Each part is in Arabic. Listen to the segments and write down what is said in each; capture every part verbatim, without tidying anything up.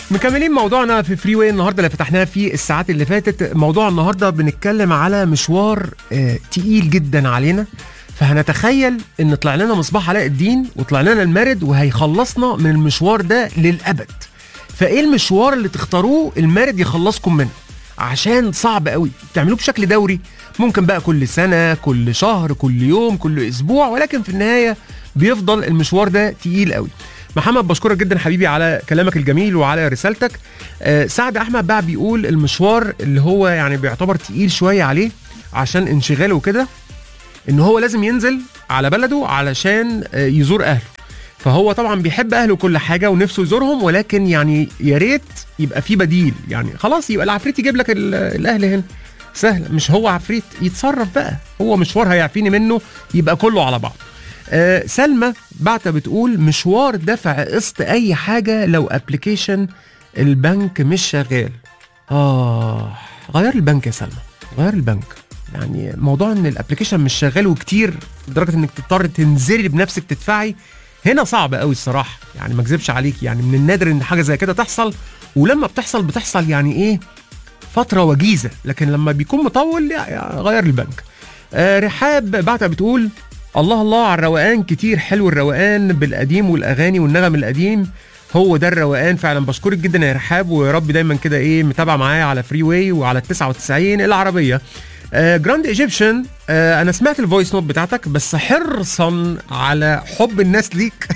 مكملين موضوعنا في فري واي النهارده اللي فتحناه في الساعات اللي فاتت. موضوع النهارده بنتكلم على مشوار آه تقيل جدا علينا، فهنتخيل ان طلع لنا مصباح علاء الدين وطلع لنا المارد وهيخلصنا من المشوار ده للابد. فايه المشوار اللي تختاروه المارد يخلصكم منه؟ عشان صعب قوي تعملوه بشكل دوري، ممكن بقى كل سنه، كل شهر، كل يوم، كل اسبوع، ولكن في النهايه بيفضل المشوار ده تقيل قوي. محمد بشكرك جدا حبيبي على كلامك الجميل وعلى رسالتك. أه سعد احمد بقى بيقول المشوار اللي هو يعني بيعتبر تقيل شويه عليه عشان انشغاله وكده، ان هو لازم ينزل على بلده علشان أه يزور اهله. فهو طبعا بيحب اهله كل حاجه ونفسه يزورهم، ولكن يعني يا ريت يبقى في بديل، يعني خلاص يبقى العفريت يجيب لك الاهل هنا سهل، مش هو عفريت يتصرف بقى، هو مشوار هيعفيني منه يبقى كله على بعض. آه سلمى بعتة بتقول مشوار دفع قسط اي حاجه لو ابلكيشن البنك مش شغال. اه غير البنك يا سلمى، غير البنك. يعني موضوع ان الابلكيشن مش شغال وكتير لدرجه انك تضطر تنزلي بنفسك تدفعي، هنا صعب قوي الصراحه، يعني ما اكذبش عليك، يعني من النادر ان حاجه زي كده تحصل، ولما بتحصل بتحصل يعني ايه فتره وجيزه، لكن لما بيكون مطول يعني غير البنك. آه رحاب بعتة بتقول الله الله على الروقان، كتير حلو الروقان بالقديم والاغاني والنغم القديم، هو ده الروقان فعلا. بشكرك جدا يا رحاب، ويا رب دايما كده ايه متابعه معايا على فري واي وعلى تسعة وتسعين العربيه. آه جراند ايجيبشن، آه انا سمعت الفويس نوت بتاعتك، بس حرصا على حب الناس ليك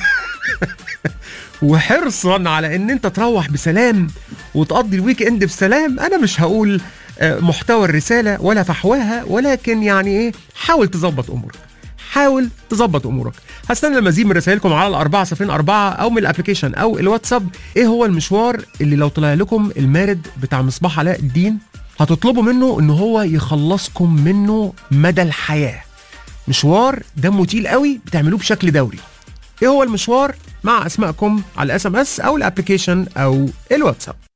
وحرصا على ان انت تروح بسلام وتقضي الويك اند بسلام، انا مش هقول آه محتوى الرساله ولا فحواها، ولكن يعني ايه حاول تظبط امورك، حاول تظبط امورك. هستنى المزيد من رسائلكم على الأربعة صفرين أربعة او من الابلكيشن او الواتساب. ايه هو المشوار اللي لو طلع لكم المارد بتاع مصباح علاء الدين هتطلبوا منه ان هو يخلصكم منه مدى الحياه؟ مشوار دمه تقيل قوي بتعملوه بشكل دوري. ايه هو المشوار؟ مع اسمائكم على الاس ام اس او الابلكيشن او الواتساب.